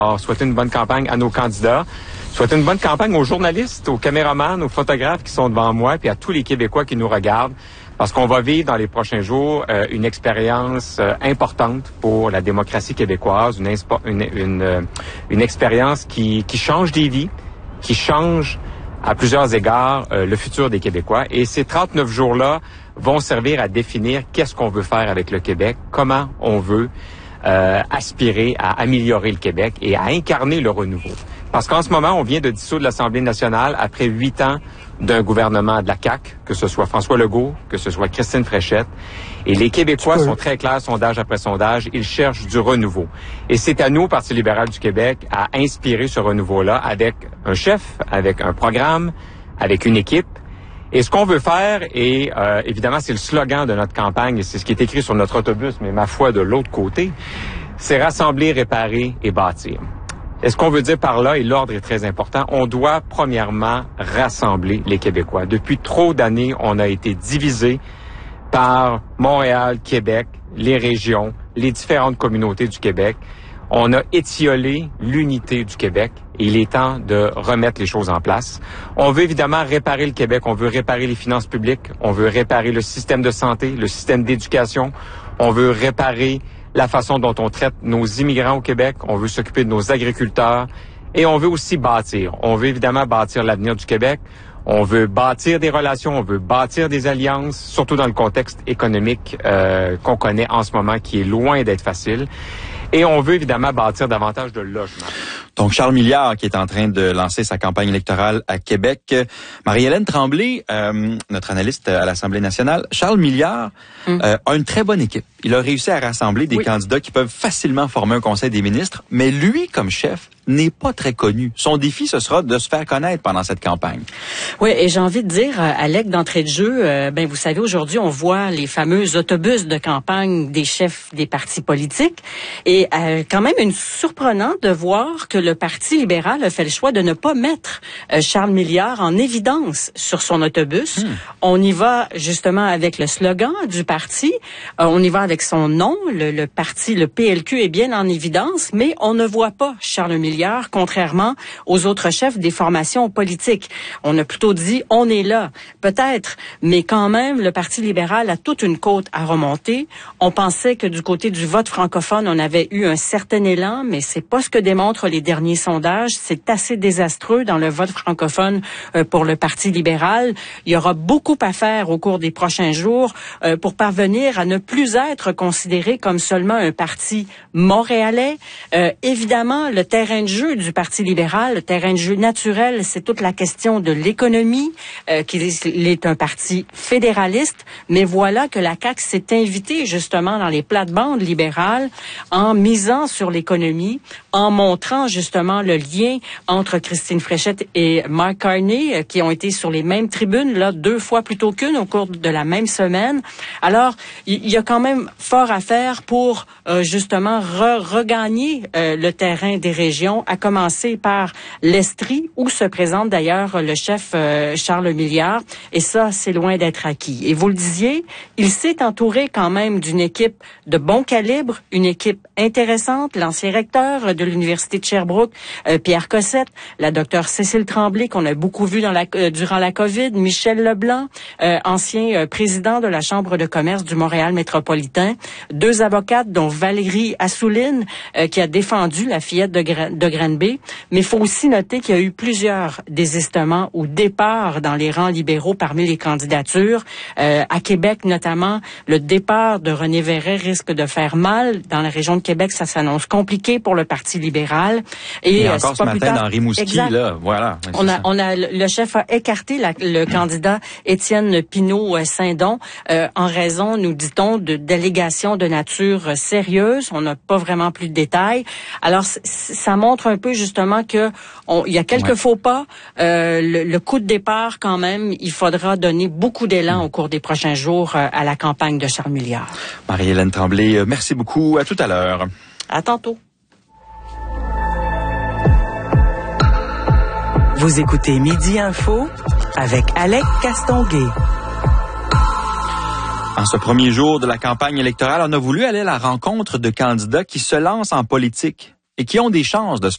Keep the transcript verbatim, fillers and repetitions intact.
Alors, souhaiter une bonne campagne à nos candidats, souhaiter une bonne campagne aux journalistes, aux caméramans, aux photographes qui sont devant moi, puis à tous les Québécois qui nous regardent, parce qu'on va vivre dans les prochains jours euh, une expérience euh, importante pour la démocratie québécoise, une, une, une, euh, une expérience qui, qui change des vies, qui change à plusieurs égards euh, le futur des Québécois. Et ces trente-neuf jours-là vont servir à définir qu'est-ce qu'on veut faire avec le Québec, comment on veut euh, aspirer à améliorer le Québec et à incarner le renouveau. Parce qu'en ce moment, on vient de dissoudre l'Assemblée nationale après huit ans d'un gouvernement de la C A Q, que ce soit François Legault, que ce soit Christine Fréchette. Et les Québécois sont très clairs, sondage après sondage, ils cherchent du renouveau. Et c'est à nous, Parti libéral du Québec, à inspirer ce renouveau-là avec un chef, avec un programme, avec une équipe. Et ce qu'on veut faire, et euh, évidemment, c'est le slogan de notre campagne, et c'est ce qui est écrit sur notre autobus, mais ma foi, de l'autre côté, c'est rassembler, réparer et bâtir. Et ce qu'on veut dire par là, et l'ordre est très important, on doit premièrement rassembler les Québécois. Depuis trop d'années, on a été divisés par Montréal, Québec, les régions, les différentes communautés du Québec. On a étiolé l'unité du Québec et il est temps de remettre les choses en place. On veut évidemment réparer le Québec, on veut réparer les finances publiques, on veut réparer le système de santé, le système d'éducation, on veut réparer la façon dont on traite nos immigrants au Québec, on veut s'occuper de nos agriculteurs et on veut aussi bâtir. On veut évidemment bâtir l'avenir du Québec. On veut bâtir des relations, on veut bâtir des alliances, surtout dans le contexte économique euh, qu'on connaît en ce moment, qui est loin d'être facile. Et on veut évidemment bâtir davantage de logements. Donc, Charles Milliard, qui est en train de lancer sa campagne électorale à Québec. Marie-Hélène Tremblay, euh, notre analyste à l'Assemblée nationale, Charles Milliard hum. euh, a une très bonne équipe. Il a réussi à rassembler des oui. candidats qui peuvent facilement former un conseil des ministres, mais lui, comme chef, n'est pas très connu. Son défi, ce sera de se faire connaître pendant cette campagne. Oui, et j'ai envie de dire, Alec, d'entrée de jeu, euh, ben vous savez, aujourd'hui, on voit les fameux autobus de campagne des chefs des partis politiques. Et euh, quand même, une surprenant de voir que le Parti libéral a fait le choix de ne pas mettre euh, Charles Milliard en évidence sur son autobus. Hmm. On y va justement avec le slogan du parti. Euh, on y va avec son nom. Le, le parti, le P L Q, est bien en évidence, mais on ne voit pas Charles Milliard, contrairement aux autres chefs des formations politiques. On a plutôt dit, on est là, peut-être, mais quand même, le Parti libéral a toute une côte à remonter. On pensait que du côté du vote francophone, on avait eu un certain élan, mais c'est pas ce que démontrent les derniers sondages. C'est assez désastreux dans le vote francophone euh, pour le Parti libéral. Il y aura beaucoup à faire au cours des prochains jours euh, pour parvenir à ne plus être considéré comme seulement un parti montréalais. Euh, évidemment, le terrain de jeu du Parti libéral, le terrain de jeu naturel, c'est toute la question de l'économie, euh, qu'il est un parti fédéraliste, mais voilà que la C A Q s'est invitée justement dans les plates-bandes libérales en misant sur l'économie, en montrant justement le lien entre Christine Fréchette et Mark Carney, euh, qui ont été sur les mêmes tribunes, là, deux fois plutôt qu'une au cours de la même semaine. Alors, il y, y a quand même fort à faire pour euh, justement re regagner euh, le terrain des régions, à commencer par l'Estrie, où se présente d'ailleurs le chef euh, Charles Milliard. Et ça, c'est loin d'être acquis. Et vous le disiez, il s'est entouré quand même d'une équipe de bon calibre, une équipe intéressante, l'ancien recteur de l'Université de Sherbrooke, euh, Pierre Cossette, la docteure Cécile Tremblay, qu'on a beaucoup vu dans la, euh, durant la COVID, Michel Leblanc, euh, ancien euh, président de la Chambre de commerce du Montréal métropolitain, deux avocates, dont Valérie Assouline, euh, qui a défendu la fillette de, Gra de Granby. Mais il faut aussi noter qu'il y a eu plusieurs désistements ou départs dans les rangs libéraux parmi les candidatures. Euh, à Québec, notamment, le départ de René Verret risque de faire mal. Dans la région de Québec, ça s'annonce compliqué pour le Parti libéral. Et, Et euh, encore ce matin, dans Rimouski, là, voilà. On a, on a, le chef a écarté la, le candidat Étienne Pinault-Saint-Don euh, en raison, nous dit-on, de délégations de nature sérieuse. On n'a pas vraiment plus de détails. Alors, ça montre un peu justement que on, il y a quelques ouais. faux pas. Euh, le, le coup de départ, quand même, il faudra donner beaucoup d'élan mmh. au cours des prochains jours euh, à la campagne de Charles Milliard. Marie-Hélène Tremblay, merci beaucoup. À tout à l'heure. À tantôt. Vous écoutez Midi Info avec Alec Castonguay. En ce premier jour de la campagne électorale, on a voulu aller à la rencontre de candidats qui se lancent en politique et qui ont des chances de se